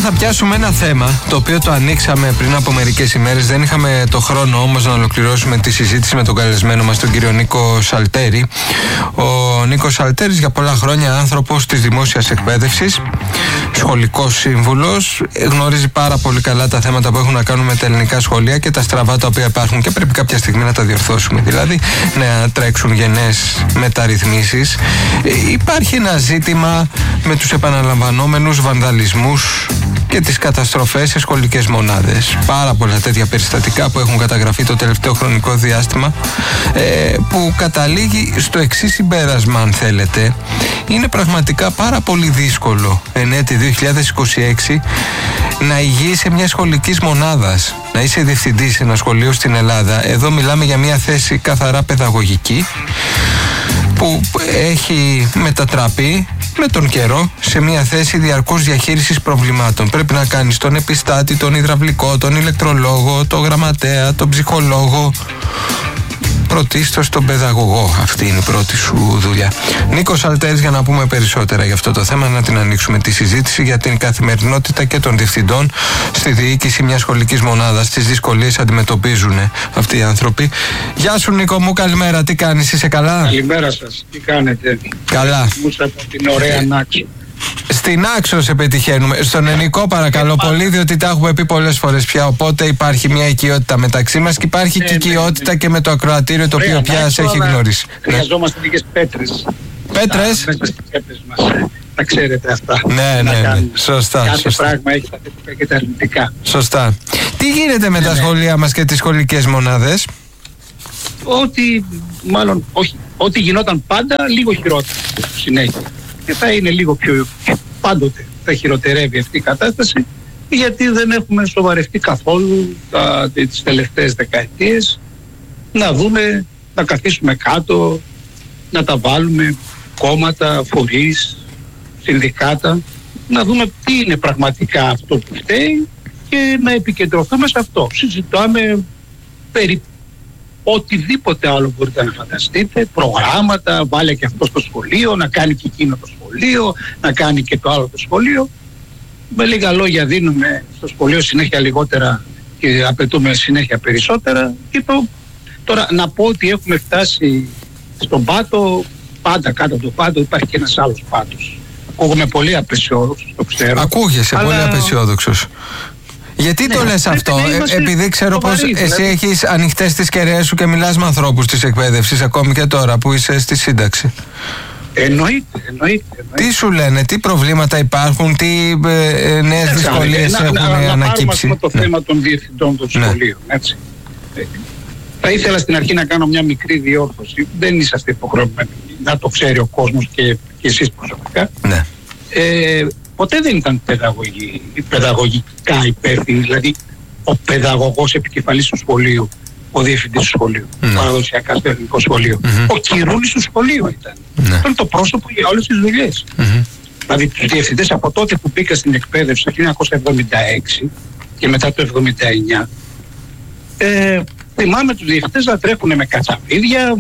θα πιάσουμε ένα θέμα το οποίο το ανοίξαμε πριν από μερικές ημέρες. Δεν είχαμε το χρόνο όμως να ολοκληρώσουμε τη συζήτηση με τον καλεσμένο μας, τον κύριο Νίκο Σαλτέρη. Ο Νίκος Σαλτέρης, για πολλά χρόνια άνθρωπος της δημόσιας εκπαίδευσης, σχολικός σύμβουλος, γνωρίζει πάρα πολύ καλά τα θέματα που έχουν να κάνουν με τα ελληνικά σχολεία και τα στραβά τα οποία υπάρχουν και πρέπει κάποια στιγμή να τα διορθώσουμε. Δηλαδή να τρέξουν γενναίες μεταρρυθμίσεις. Υπάρχει ένα ζήτημα με τους επαναλαμβανόμενους βανδαλισμούς και τις καταστροφές σε σχολικές μονάδες. Πάρα πολλά τέτοια περιστατικά που έχουν καταγραφεί το τελευταίο χρονικό διάστημα, που καταλήγει στο εξής συμπέρασμα, αν θέλετε. Είναι πραγματικά πάρα πολύ δύσκολο εν έτη 2026 να ηγείσαι μια σχολικής μονάδας, να είσαι διευθυντής σε ένα σχολείο στην Ελλάδα. Εδώ μιλάμε για μια θέση καθαρά παιδαγωγική που έχει μετατραπεί με τον καιρό σε μια θέση διαρκούς διαχείρισης προβλημάτων. Πρέπει να κάνεις τον επιστάτη, τον υδραυλικό, τον ηλεκτρολόγο, τον γραμματέα, τον ψυχολόγο, πρωτίστως τον παιδαγωγό. Αυτή είναι η πρώτη σου δουλειά. Νίκος Σαλτέρης, για να πούμε περισσότερα για αυτό το θέμα, να την ανοίξουμε τη συζήτηση για την καθημερινότητα και των διευθυντών στη διοίκηση μιας σχολικής μονάδας, τις δυσκολίες αντιμετωπίζουν αυτοί οι άνθρωποι. Γεια σου Νίκο μου, καλημέρα, τι κάνεις, είσαι καλά? Καλημέρα σας, τι κάνετε? Καλά. Μου από την ωραία Νάξο. Στην Άξο σε πετυχαίνουμε. Στον Ενικό παρακαλώ πολύ, διότι τα έχουμε πει πολλές φορές πια. Οπότε υπάρχει μια οικειότητα μεταξύ μας και υπάρχει και οικειότητα και με το ακροατήριο το οποίο πια σε έχει γνωρίσει. Χρειαζόμαστε λίγες πέτρες. Πέτρες? Μέσα στις τσέπες μας. Τα ξέρετε αυτά. Ναι. Σωστά. Κάθε πράγμα έχει τα θετικά και τα αρνητικά. Σωστά. Τι γίνεται με τα σχολεία μας και τις σχολικές μονάδες? Ό,τι γινόταν πάντα, λίγο χειρότερα συνέχεια. Και θα είναι λίγο πιο, πάντοτε θα χειροτερεύει αυτή η κατάσταση, γιατί δεν έχουμε σοβαρευτεί καθόλου τις τελευταίες δεκαετίες να δούμε, να καθίσουμε κάτω, να τα βάλουμε κόμματα, φορείς, συνδικάτα, να δούμε τι είναι πραγματικά αυτό που φταίει και να επικεντρωθούμε σε αυτό. Συζητάμε περί οτιδήποτε άλλο μπορείτε να φανταστείτε, προγράμματα, βάλε και αυτό στο σχολείο, να κάνει και εκείνο το σχολείο, να κάνει και το άλλο το σχολείο. Με λίγα λόγια δίνουμε στο σχολείο συνέχεια λιγότερα και απαιτούμε συνέχεια περισσότερα. Και τώρα να πω ότι έχουμε φτάσει στον πάτο, πάντα κάτω από το πάτο υπάρχει και ένας άλλος πάτος. Ακούγομαι πολύ απεσιόδοξος, το ξέρω. Ακούγεσαι πολύ απεσιόδοξος. Γιατί το λες αυτό? Επειδή ξέρω πως εσύ έχεις ανοιχτές τις κεραίες σου και μιλάς με ανθρώπους της εκπαίδευσης ακόμη και τώρα που είσαι στη σύνταξη. Εννοείται. Τι σου λένε, τι προβλήματα υπάρχουν, τι νέες δυσκολίες έχουν ανακύψει? Να πάρουμε το θέμα των διευθυντών των σχολείων, έτσι. Θα ήθελα στην αρχή να κάνω μια μικρή διόρθωση. Δεν είσαστε υποχρεωμένοι, να το ξέρει ο κόσμος και εσείς προσωπικά. Ναι. Ποτέ δεν ήταν παιδαγωγικά υπεύθυνοι, δηλαδή ο παιδαγωγός επικεφαλής του σχολείου, ο διευθυντής του σχολείου, παραδοσιακά στο ελληνικό σχολείο. Ο κυρούλης του σχολείου ήταν. Αυτό είναι το πρόσωπο για όλες τις δουλειές. Δηλαδή τους διευθυντές από τότε που μπήκα στην εκπαίδευση το 1976 και μετά το 1979, θυμάμαι τους διευθυντές να τρέχουν με κατσαβίδια,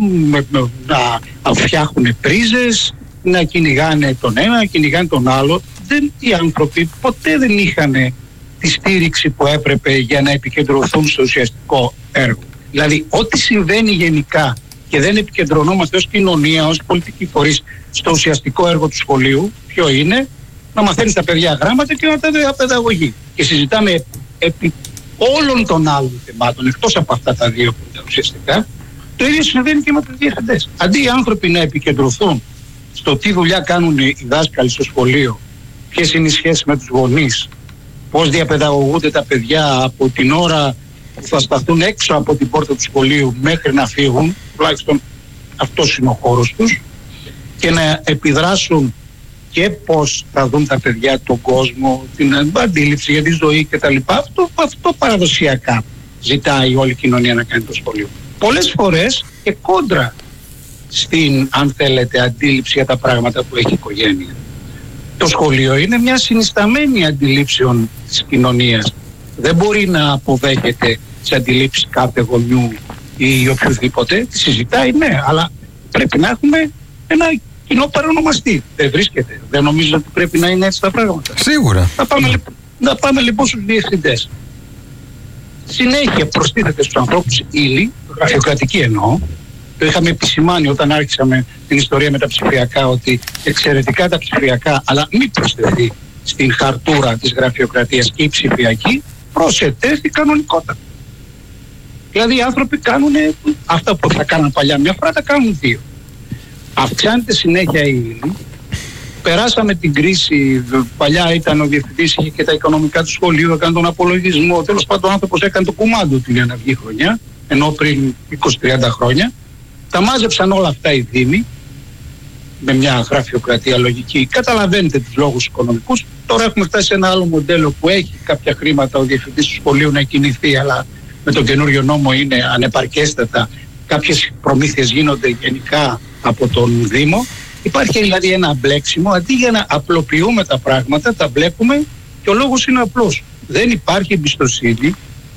να φτιάχνουν πρίζες, να κυνηγάνε τον ένα, να κυνηγάνε τον άλλο. Οι άνθρωποι ποτέ δεν είχαν τη στήριξη που έπρεπε για να επικεντρωθούν στο ουσιαστικό έργο. Δηλαδή, ό,τι συμβαίνει γενικά και δεν επικεντρωνόμαστε ως κοινωνία, ως πολιτικοί φορείς στο ουσιαστικό έργο του σχολείου, ποιο είναι? Να μαθαίνεις τα παιδιά γράμματα και να τα παιδαγωγεί. Και συζητάμε επί όλων των άλλων θεμάτων, εκτός από αυτά τα δύο που ήταν ουσιαστικά. Το ίδιο συμβαίνει και με τους διευθυντές. Αντί οι άνθρωποι να επικεντρωθούν στο τι δουλειά κάνουν οι δάσκαλοι στο σχολείο, ποιες είναι οι σχέσεις με τους γονείς, πώς διαπαιδαγωγούνται τα παιδιά από την ώρα που θα σταθούν έξω από την πόρτα του σχολείου μέχρι να φύγουν, τουλάχιστον αυτός είναι ο χώρος τους, και να επιδράσουν και πώς θα δουν τα παιδιά τον κόσμο, την αντίληψη για τη ζωή κτλ. Αυτό παραδοσιακά ζητάει όλη η κοινωνία να κάνει το σχολείο. Πολλές φορές και κόντρα στην, αν θέλετε, αντίληψη για τα πράγματα που έχει η οικογένεια. Το σχολείο είναι μια συνισταμένη αντιλήψεων της κοινωνίας. Δεν μπορεί να αποδέχεται τις αντιλήψεις κάθε γονιού ή οποιοδήποτε. Τη συζητάει, ναι, αλλά πρέπει να έχουμε ένα κοινό παρονομαστή. Δεν βρίσκεται. Δεν νομίζω ότι πρέπει να είναι έτσι τα πράγματα. Σίγουρα. Θα πάμε Να πάμε λοιπόν στους διευθυντές. Συνέχεια προστίθεται στους ανθρώπους ύλη, γραφειοκρατική εννοώ. Το είχαμε επισημάνει όταν άρχισαμε την ιστορία με τα ψηφιακά, ότι εξαιρετικά τα ψηφιακά, αλλά μην προσθεθεί στην χαρτούρα της γραφειοκρατίας και η ψηφιακή, προσετέθη κανονικότατα. Δηλαδή οι άνθρωποι κάνουν αυτά που θα κάναν παλιά μια φορά, τα κάνουν δύο. Αυξάνεται συνέχεια η ύλη. Περάσαμε την κρίση, παλιά ήταν ο διευθυντής, είχε και τα οικονομικά του σχολείου, έκανε τον απολογισμό. Τέλος πάντων ο άνθρωπος έκανε το κουμάντο του για να βγει χρονιά, ενώ πριν 20-30 χρόνια. Τα μάζεψαν όλα αυτά οι δήμοι, με μια γραφειοκρατία λογική. Καταλαβαίνετε τους λόγους οικονομικούς. Τώρα έχουμε φτάσει σε ένα άλλο μοντέλο που έχει κάποια χρήματα ο διευθυντής του σχολείου να κινηθεί, αλλά με τον καινούριο νόμο είναι ανεπαρκέστατα. Κάποιες προμήθειες γίνονται γενικά από τον Δήμο. Υπάρχει δηλαδή ένα μπλέξιμο, αντί για να απλοποιούμε τα πράγματα, τα μπλέκουμε και ο λόγος είναι απλός. Δεν υπάρχει εμπιστοσύνη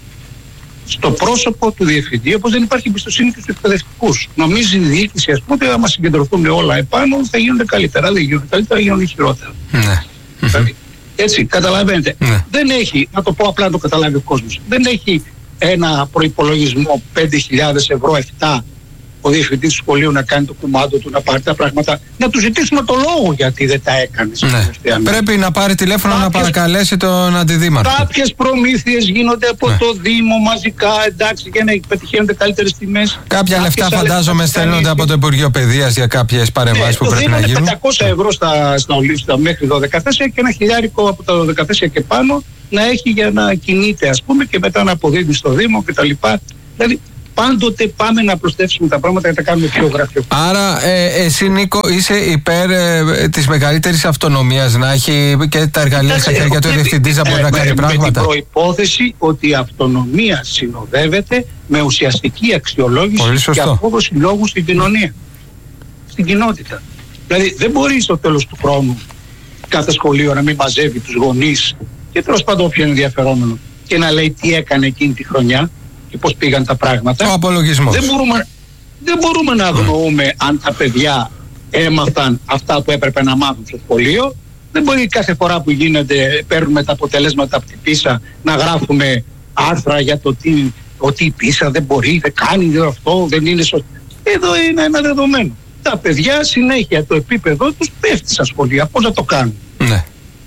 στο πρόσωπο του διευθυντή, όπως δεν υπάρχει εμπιστοσύνη και στους εκπαιδευτικούς. Νομίζει η διοίκηση, ας πούμε, ότι άμα συγκεντρωθούν όλα επάνω θα γίνονται καλύτερα. Δεν γίνονται καλύτερα, γίνονται χειρότερα. Ναι. Δηλαδή, έτσι, καταλαβαίνετε. Ναι. Δεν έχει, να το πω απλά να το καταλάβει ο κόσμος, δεν έχει ένα προϋπολογισμό 5.000 ευρώ, 7, ο διευθυντής του σχολείου να κάνει το κουμάντο του, να πάρει τα πράγματα, να του ζητήσουμε το λόγο γιατί δεν τα έκανε. Ναι. Πρέπει να πάρει τηλέφωνο να παρακαλέσει τον αντιδήμαρχο. Κάποιες προμήθειες γίνονται από το Δήμο μαζικά, εντάξει, για να πετυχαίνονται καλύτερες τιμές. Κάποια λεφτά φαντάζομαι στέλνονται από το Υπουργείο Παιδείας για κάποιες παρεμβάσεις που πρέπει να γίνουν. 500 ευρώ στα μέχρι 12 θέσια και ένα χιλιάρικο από τα 12 θέσια και πάνω να έχει για να κινείται, ας πούμε, και μετά να αποδίδει στο Δήμο κτλ. Δηλαδή, πάντοτε πάμε να προσθέσουμε τα πράγματα και τα κάνουμε πιο γραφειοκρατικά. Άρα, εσύ Νίκο, είσαι υπέρ της μεγαλύτερης αυτονομίας, να έχει και τα εργαλεία στα χέρια του διευθυντής να μπορεί να κάνει πράγματα. Με την προϋπόθεση ότι η αυτονομία συνοδεύεται με ουσιαστική αξιολόγηση και απόδοση λόγου στην κοινωνία, στην κοινότητα. Δηλαδή, δεν μπορεί στο τέλος του χρόνου κάθε σχολείο να μην μαζεύει τους γονείς και τέλος πάντων όποιον ενδιαφερόμενο και να λέει τι έκανε εκείνη τη χρονιά και πώς πήγαν τα πράγματα. Ο απολογισμός. Δεν μπορούμε να αγνοούμε αν τα παιδιά έμαθαν αυτά που έπρεπε να μάθουν στο σχολείο. Δεν μπορεί κάθε φορά που γίνεται, παίρνουμε τα αποτελέσματα από την πίσα, να γράφουμε άρθρα για το ότι η πίσα δεν μπορεί, δεν κάνει αυτό, δεν είναι σωστό. Εδώ είναι ένα δεδομένο. Τα παιδιά συνέχεια το επίπεδο τους πέφτει στα σχολεία. Πώς να το κάνουν? Ναι.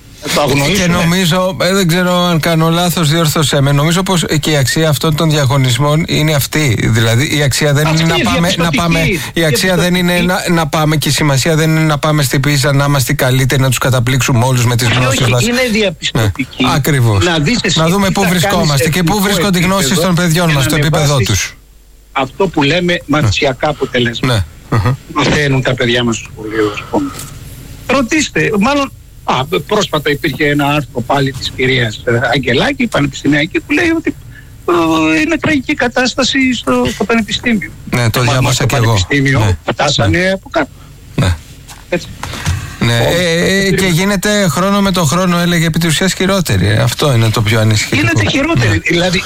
Και νομίζω, δεν ξέρω αν κάνω λάθος, διόρθωσέ με, νομίζω πως και η αξία αυτών των διαγωνισμών είναι αυτή. Δηλαδή η αξία δεν είναι να πάμε, η αξία δεν είναι να πάμε και η σημασία δεν είναι να πάμε στην πίσα να είμαστε καλύτεροι, να τους καταπλήξουμε όλους με τις γνώσεις μας. Είναι διαπιστωτική. Ναι. Ακριβώς. Να δούμε πού βρισκόμαστε και πού βρίσκονται οι γνώσεις των παιδιών μας στο επίπεδό τους. Αυτό που λέμε μαθησιακά αποτελέσματα. Μαθαίνουν τα παιδιά μας στο σχολείο, ας πούμε. Ρωτήστε, μάλλον. Πρόσφατα υπήρχε ένα άρθρο πάλι της κυρίας Αγγελάκη, πανεπιστημιακή, που λέει ότι είναι τραγική κατάσταση στο πανεπιστήμιο. Ναι, το διάβασα και εγώ. Το πανεπιστήμιο φτάσανε από κάτω. Ναι. Έτσι. Ναι, και γίνεται χρόνο με το χρόνο, έλεγε, επί της ουσίας χειρότερη. Αυτό είναι το πιο ανησυχητικό. Γίνεται χειρότερη. Δηλαδή,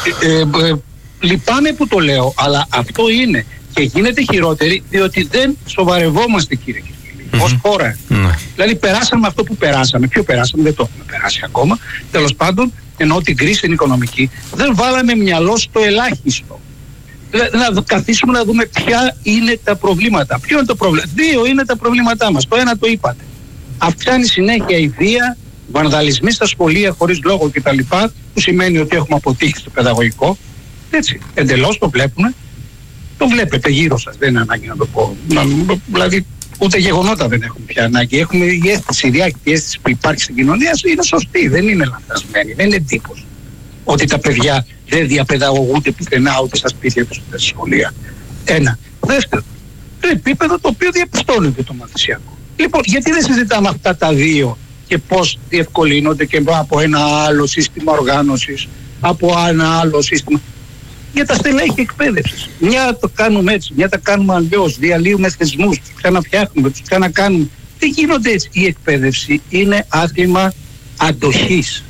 λυπάμαι που το λέω, αλλά αυτό είναι. Και γίνεται χειρότερη διότι δεν σοβαρευόμαστε, κύριε. Ως χώρα. Δηλαδή περάσαμε αυτό που περάσαμε. Ποιο περάσαμε? Δεν το έχουμε περάσει ακόμα. Τέλος πάντων, ενώ την κρίση την οικονομική δεν βάλαμε μυαλό στο ελάχιστο. Δηλαδή να καθίσουμε να δούμε ποια είναι τα προβλήματα. Ποιο είναι το πρόβλημα? Δύο είναι τα προβλήματά μας. Το ένα το είπατε. Αυξάνει συνέχεια η βία, βανδαλισμοί στα σχολεία χωρίς λόγο κτλ. Που σημαίνει ότι έχουμε αποτύχει στο παιδαγωγικό. Έτσι, εντελώς το βλέπουμε. Το βλέπετε γύρω σας. Δεν είναι ανάγκη να το πω. Δηλαδή, ούτε γεγονότα δεν έχουμε πια ανάγκη. Έχουμε η αίσθηση, η διάκριτη αίσθηση που υπάρχει στην κοινωνία είναι σωστή, δεν είναι λανθασμένη, δεν είναι εντύπωση ότι τα παιδιά δεν διαπαιδαγωγούνται πουθενά ούτε στα σπίτια τους ούτε στα σχολεία. Ένα. Δεύτερο, το επίπεδο το οποίο διαπιστώνεται το μαθησιακό. Λοιπόν, γιατί δεν συζητάμε αυτά τα δύο και πώς διευκολύνονται και από ένα άλλο σύστημα οργάνωσης, από ένα άλλο σύστημα? Για τα στελέχη εκπαίδευσης. Μια το κάνουμε έτσι, μια τα κάνουμε αλλιώς. Διαλύουμε θεσμούς, τους ξαναφτιάχνουμε, τους ξανακάνουμε. Δεν γίνονται έτσι. Η εκπαίδευση είναι άθλημα αντοχής.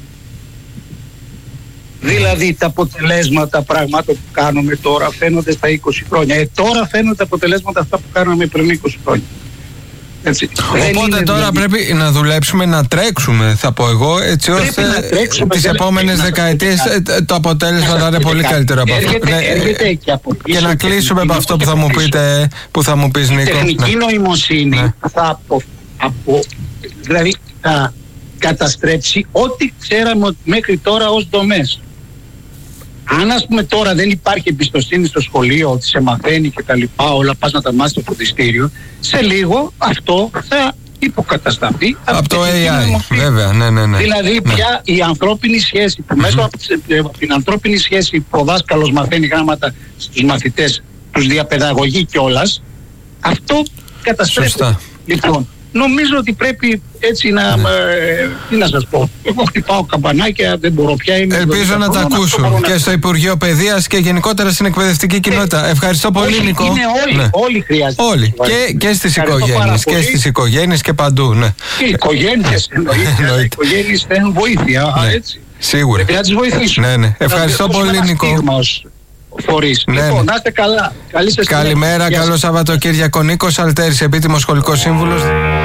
Δηλαδή τα αποτελέσματα πραγμάτων που κάνουμε τώρα φαίνονται στα 20 χρόνια. Τώρα φαίνονται τα αποτελέσματα αυτά που κάναμε πριν 20 χρόνια. Έτσι. Οπότε τώρα πρέπει να δουλέψουμε, να τρέξουμε, θα πω εγώ, έτσι ώστε τις επόμενες δεκαετίες το αποτέλεσμα θα είναι πολύ καλύτερο από αυτό. Και να κλείσουμε με αυτό που θα μου πεις, Νίκο. Η τεχνική νοημοσύνη δηλαδή θα καταστρέψει ό,τι ξέραμε ότι μέχρι τώρα ως δομές. Αν ας πούμε τώρα δεν υπάρχει εμπιστοσύνη στο σχολείο, ότι σε μαθαίνει και τα λοιπά, όλα πας να τα μάθεις στο φροντιστήριο, σε λίγο αυτό θα υποκατασταθεί από το AI, βέβαια, ναι. Δηλαδή πια η ανθρώπινη σχέση, που μέσα από την ανθρώπινη σχέση που ο δάσκαλος μαθαίνει γράμματα στους μαθητές, τους διαπαιδαγωγεί κιόλας, αυτό καταστρέφεται. Λοιπόν, νομίζω ότι πρέπει έτσι να. Τι να σας πω. Εγώ χτυπάω καμπανάκια, δεν μπορώ πια. Ελπίζω να τα ακούσω και στο Υπουργείο Παιδείας και γενικότερα στην εκπαιδευτική κοινότητα. Ευχαριστώ πολύ, Νίκο. Είναι όλοι χρειάζονται. Όλοι. Και στις οικογένειες. Και στις οικογένειες και παντού. Ναι. Και οι οικογένειες εννοείται. Οι οικογένειες θέλουν βοήθεια. Έτσι. Σίγουρα. Πρέπει να τις βοηθήσουμε. Ναι. Ευχαριστώ πολύ, Νίκο. Φορείς. Λοιπόν, να είστε καλά. Καλημέρα, καλό Σαββατοκύριακο. Νίκος Σαλτέρης, επίτιμος σχολικός σύμβουλος.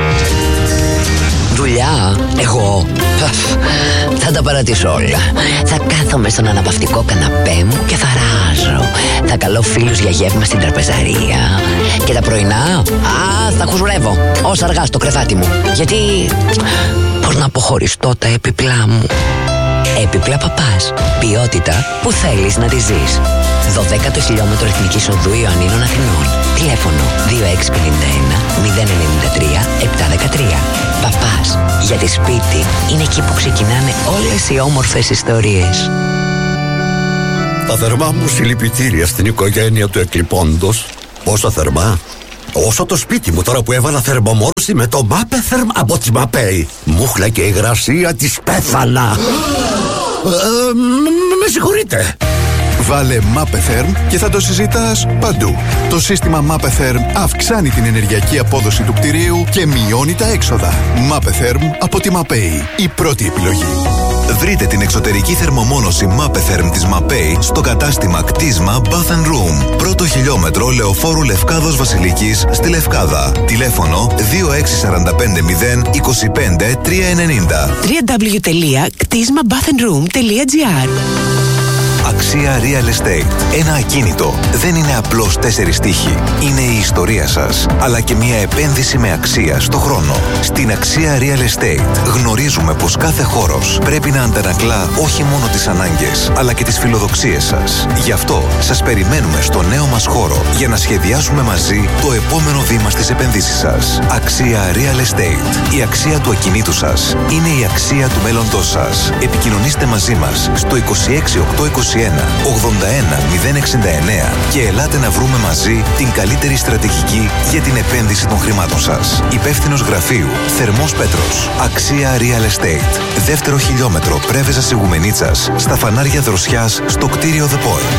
Δουλειά, εγώ θα τα παρατήσω όλα. Θα κάθομαι στον αναπαυτικό καναπέ μου και θα ράζω. Θα καλώ φίλους για γεύμα στην τραπεζαρία. Και τα πρωινά, θα χουζουρεύω ως αργά στο κρεβάτι μου. Γιατί, πώς να αποχωριστώ τα έπιπλά μου. Έπιπλα Παπάς. Ποιότητα που θέλεις να τη ζεις. 12ο χιλιόμετρο Εθνικής Οδού Ιωαννίνων Αθηνών. Τηλέφωνο 2651 093 713. Παπάς. Γιατί σπίτι είναι εκεί που ξεκινάνε όλες οι όμορφες ιστορίες. Τα θερμά μου συλληπιτήρια στην οικογένεια του εκλειπώντος. Πόσα θερμά? Όσο το σπίτι μου τώρα που έβαλα θερμομόρφωση με το Mapetherm από τη Mapei. Μούχλα και υγρασία της πέθανα. Με συγχωρείτε. Βάλε Mapetherm και θα το συζητάς παντού. Το σύστημα Mapetherm αυξάνει την ενεργειακή απόδοση του κτηρίου και μειώνει τα έξοδα. Mapetherm από τη Mapei. Η πρώτη επιλογή. Βρείτε την εξωτερική θερμομόνωση Mapetherm της Mapei στο κατάστημα κτίσμα Bath & Room. Πρώτο χιλιόμετρο Λεωφόρου Λευκάδος Βασιλικής στη Λευκάδα. Τηλέφωνο 26450 25 390. www.ktismabathandroom.gr. Αξία Real Estate. Ένα ακίνητο δεν είναι απλώς 4 τοίχοι. Είναι η ιστορία σας, αλλά και μια επένδυση με αξία στο χρόνο. Στην Αξία Real Estate γνωρίζουμε πως κάθε χώρος πρέπει να αντανακλά όχι μόνο τις ανάγκες, αλλά και τις φιλοδοξίες σας. Γι' αυτό σας περιμένουμε στο νέο μας χώρο για να σχεδιάσουμε μαζί το επόμενο βήμα στις επενδύσεις σας. Αξία Real Estate. Η αξία του ακινήτου σας είναι η αξία του μέλλοντός σας. Επικοινωνήστε μαζί μας στο 26821 81 069 και ελάτε να βρούμε μαζί την καλύτερη στρατηγική για την επένδυση των χρημάτων σας. Υπεύθυνος γραφείου Θερμός Πέτρος. Αξία Real Estate. Δεύτερο χιλιόμετρο Πρέβεζας Ιγουμενίτσας στα φανάρια Δροσιάς στο κτίριο The Point.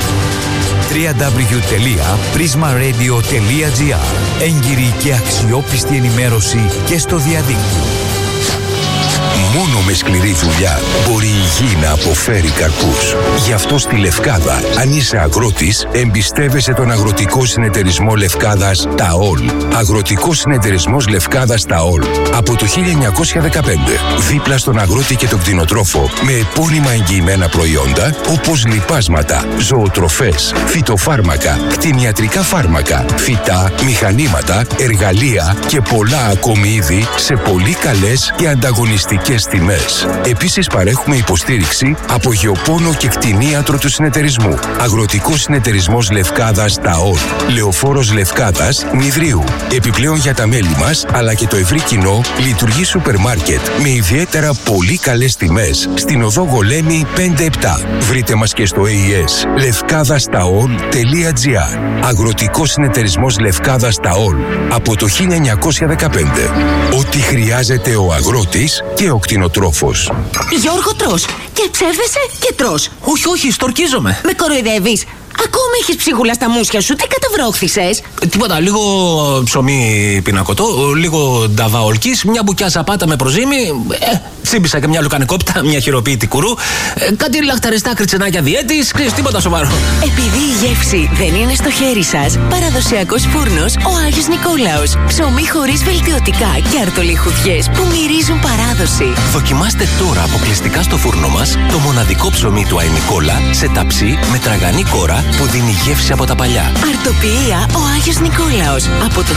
www.prismaradio.gr. Έγκυρη και αξιόπιστη ενημέρωση και στο διαδίκτυο. Μόνο με σκληρή δουλειά μπορεί η γη να αποφέρει καρπούς. Γι' αυτό στη Λευκάδα, αν είσαι αγρότης, εμπιστεύεσαι τον Αγροτικό Συνεταιρισμό Λευκάδας ΤΑΟΛ. Αγροτικός Συνεταιρισμός Λευκάδας ΤΑΟΛ. Από το 1915, δίπλα στον αγρότη και τον κτηνοτρόφο, με επώνυμα εγγυημένα προϊόντα, όπως λιπάσματα, ζωοτροφές, φυτοφάρμακα, κτηνιατρικά φάρμακα, φυτά, μηχανήματα, εργαλεία και πολλά ακόμη είδη σε πολύ καλές και ανταγωνιστικές τιμές. Επίσης παρέχουμε υποστήριξη από γεωπόνο και κτηνίατρο του συνεταιρισμού. Αγροτικός Συνεταιρισμός Λευκάδας ΤΑΟΛ. Λεωφόρος Λευκάδας Νηδρίου. Επιπλέον για τα μέλη μας, αλλά και το ευρύ κοινό, λειτουργεί σούπερ μάρκετ με ιδιαίτερα πολύ καλές τιμές στην οδό Γολέμη 5-7. Βρείτε μας και στο AES levkadastaol.gr. Αγροτικός Συνεταιρισμός Λευκάδας ΤΑΟΛ. Από το 1915. Ό,τι χρειάζεται ο αγρότης και ο κτηνοτρόφος. Γιώργο, τρως και ψεύδεσαι και τρως. Όχι, στορκίζομαι. Με κοροϊδεύεις. Ακόμα έχεις ψίχουλα στα μουσια σου, τι καταβρόχθησες? Τίποτα, λίγο ψωμί πινακωτό, λίγο νταβαολκής, μια μπουκιά σαπάτα με προζύμι, τσίμπησα και μια λουκανικόπιτα, μια χειροποίητη κουρού, κάτι λαχταριστά κριτσενάκια διέτης, τίποτα σοβαρό. Επειδή η γεύση δεν είναι στο χέρι σας, παραδοσιακός φούρνος ο Άγιος Νικόλαος. Ψωμί χωρίς βελτιωτικά και αρτολιχουδιές που μυρίζουν παράδοση. Δοκιμάστε τώρα αποκλειστικά στο φούρνο μας το μοναδικό ψωμί του Άι Νικόλα σε ταψί με τραγανή κόρα που δίνει γεύση από τα παλιά. Αρτοποιία ο Άγιος Νικόλαος από το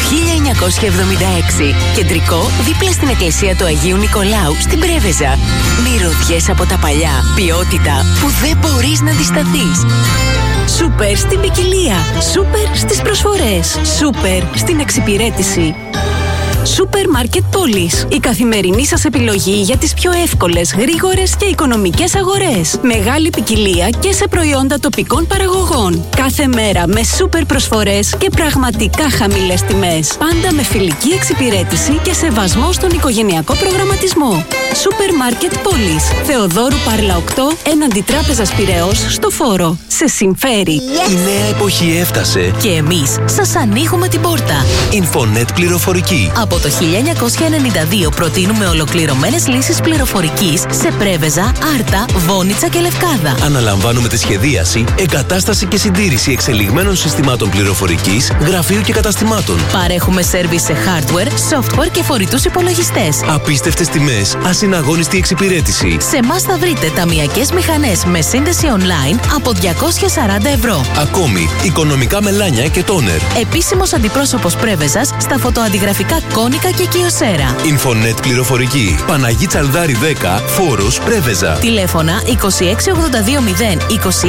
1976. Κεντρικό δίπλα στην εκκλησία του Αγίου Νικολάου στην Πρέβεζα. Μυρωδιές από τα παλιά. Ποιότητα που δεν μπορείς να αντισταθείς. Σούπερ στην ποικιλία. Σούπερ στις προσφορές. Σούπερ στην εξυπηρέτηση. Σούπερ Μάρκετ Πόλης. Η καθημερινή σας επιλογή για τις πιο εύκολες, γρήγορες και οικονομικές αγορές. Μεγάλη ποικιλία και σε προϊόντα τοπικών παραγωγών. Κάθε μέρα με σούπερ προσφορές και πραγματικά χαμηλές τιμές. Πάντα με φιλική εξυπηρέτηση και σεβασμό στον οικογενειακό προγραμματισμό. Σούπερ Μάρκετ Πόλης. Θεοδόρου Πάρλα 8, έναντι Τράπεζας Πειραιώς, στο Φόρο. Σε συμφέρει. Η νέα εποχή έφτασε Και εμείς σας ανοίγουμε την πόρτα. Infonet πληροφορική. Από το 1992 προτείνουμε ολοκληρωμένες λύσεις πληροφορικής σε Πρέβεζα, Άρτα, Βόνιτσα και Λευκάδα. Αναλαμβάνουμε τη σχεδίαση, εγκατάσταση και συντήρηση εξελιγμένων συστημάτων πληροφορικής, γραφείου και καταστημάτων. Παρέχουμε σέρβις σε hardware, software και φορητούς υπολογιστές. Απίστευτες τιμές, ασυναγώνιστη εξυπηρέτηση. Σε εμάς θα βρείτε ταμειακές μηχανές με σύνδεση online από 240 ευρώ. Ακόμη, οικονομικά μελάνια και τόνερ. Επίσημος αντιπρόσωπος Πρέβεζας στα φωτοαντιγραφικά Κόνικα και Κιοσέρα. Infonet πληροφορική. Παναγή Τσαλδάρη 10, Φόρος, Πρέβεζα. Τηλέφωνα 26820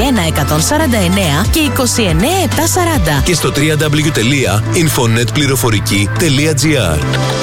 21149 και 29740. Και στο www.infonetplηροφορική.gr.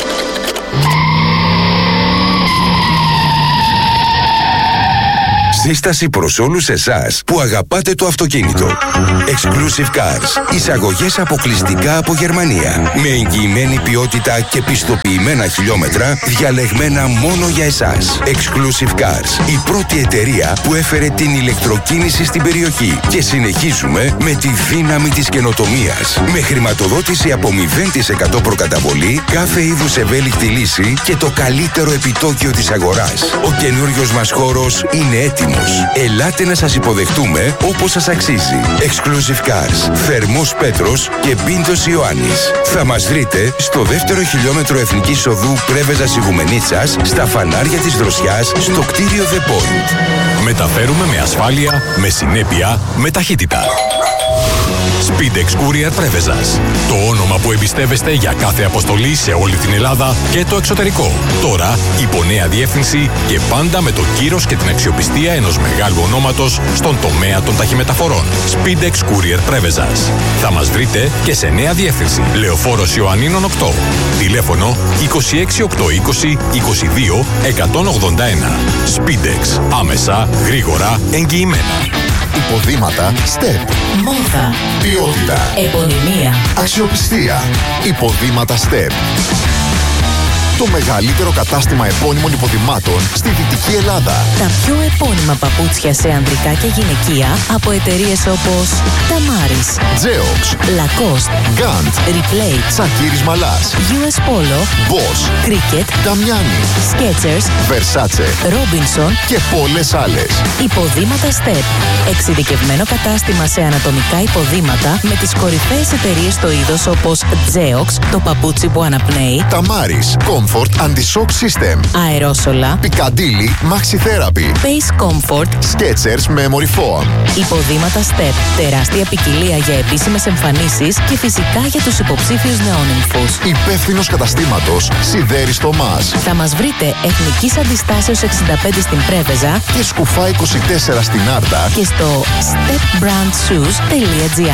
Σύσταση προς όλους εσάς που αγαπάτε το αυτοκίνητο. Exclusive Cars. Εισαγωγές αποκλειστικά από Γερμανία. Με εγγυημένη ποιότητα και πιστοποιημένα χιλιόμετρα διαλεγμένα μόνο για εσάς. Exclusive Cars. Η πρώτη εταιρεία που έφερε την ηλεκτροκίνηση στην περιοχή. Και συνεχίζουμε με τη δύναμη της καινοτομίας. Με χρηματοδότηση από 0% προκαταβολή, κάθε είδους ευέλικτη λύση και το καλύτερο επιτόκιο της αγοράς. Ο καινούριος μας χώρος είναι έτοιμος. Ελάτε να σας υποδεχτούμε όπως σας αξίζει. Exclusive Cars. Θερμός Πέτρος και Πίντος Ιωάννης. Θα μας βρείτε στο δεύτερο χιλιόμετρο Εθνικής Οδού Πρέβεζας Ιγουμενίτσας, στα φανάρια της Δροσιάς, στο κτίριο The Point. Μεταφέρουμε με ασφάλεια, με συνέπεια, με ταχύτητα. Speedex Courier Πρέβεζας. Το όνομα που εμπιστεύεστε για κάθε αποστολή σε όλη την Ελλάδα και το εξωτερικό. Τώρα υπό νέα διεύθυνση και πάντα με το κύρος και την αξιοπιστία ενός μεγάλου ονόματος στον τομέα των ταχυμεταφορών. Speedex Courier Πρέβεζας. Θα μας βρείτε και σε νέα διεύθυνση. Λεωφόρος Ιωαννίνων 8. Τηλέφωνο 26820 22 181. Speedex. Άμεσα, γρήγορα, εγγυημένα. Υποδήματα STEP. Μόδα. Ποιότητα. Επωνυμία. Αξιοπιστία. Υποδήματα STEP. Το μεγαλύτερο κατάστημα επώνυμων υποδημάτων στη Δυτική Ελλάδα. Τα πιο επώνυμα παπούτσια σε ανδρικά και γυναικεία από εταιρείες όπως Tamaris, Geox, Lacoste, Gant, Replay, Σακύρης Μαλάς, US Polo, Boss, Cricket, Damiani, Skechers, Versace, Robinson και πολλές άλλες. Υποδήματα STEP. Εξειδικευμένο κατάστημα σε ανατομικά υποδήματα με τις κορυφαίες εταιρείες στο είδος όπως Geox, το παπούτσι που αναπνέει, Tamaris, Comfort Anti-Shock System, αερόσολα, Piccadilly Maxi Therapy, Pace Comfort, Skechers Memory Foam. υποδήματα STEP. Τεράστια ποικιλία για επίσημες εμφανίσεις και φυσικά για τους υποψήφιους νεόνυμφους. Υπεύθυνος καταστήματος Σιδέρης Θωμάς. Θα μας βρείτε Εθνικής Αντιστάσεως 65 στην Πρέβεζα και Σκουφά 24 στην Άρτα και στο stepbrandshoes.gr.